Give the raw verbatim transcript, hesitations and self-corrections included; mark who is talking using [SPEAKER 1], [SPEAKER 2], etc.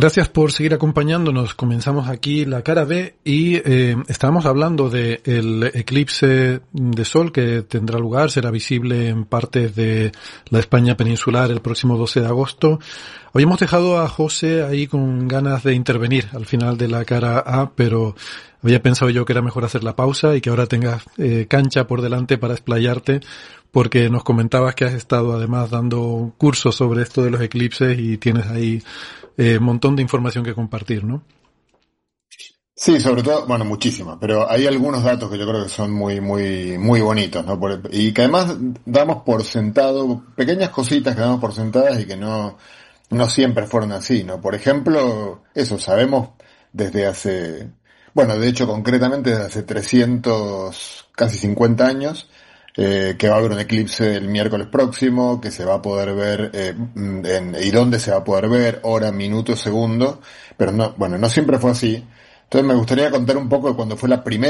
[SPEAKER 1] Gracias por seguir acompañándonos. Comenzamos aquí la cara B y eh, estábamos hablando de el eclipse de sol que tendrá lugar, será visible en partes de la España peninsular el próximo doce de agosto. Habíamos dejado a José ahí con ganas de intervenir al final de la cara A, pero había pensado yo que era mejor hacer la pausa y que ahora tengas eh, cancha por delante para explayarte, porque nos comentabas que has estado además dando cursos sobre esto de los eclipses y tienes ahí eh, un montón de información que compartir, ¿no?
[SPEAKER 2] Sí, sobre todo, bueno, muchísimas, pero hay algunos datos que yo creo que son muy, muy, muy bonitos, ¿no? Por- y que además damos por sentado, pequeñas cositas que damos por sentadas y que no, no siempre fueron así, ¿no? Por ejemplo, eso, sabemos desde hace, bueno, de hecho concretamente desde hace trescientos, casi cincuenta años, eh, que va a haber un eclipse el miércoles próximo, que se va a poder ver, eh, mm, en, y dónde se va a poder ver, hora, minuto, segundo, pero no, bueno, no siempre fue así. Entonces me gustaría contar un poco de cuando fue la primera